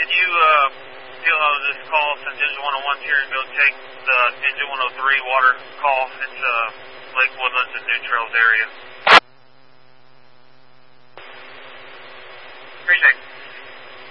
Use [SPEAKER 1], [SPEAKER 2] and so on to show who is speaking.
[SPEAKER 1] can you fill out this call since Ninja 101's here and go take the Ninja 103 water call? It's Lake Woodlands and New Trails area.